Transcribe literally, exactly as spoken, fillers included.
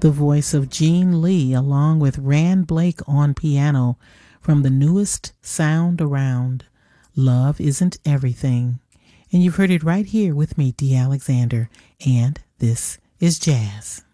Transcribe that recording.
the voice of Gene Lee along with Rand Blake on piano from the newest sound around, Love Isn't Everything. And you've heard it right here with me, Dee Alexander, and this is Jazz.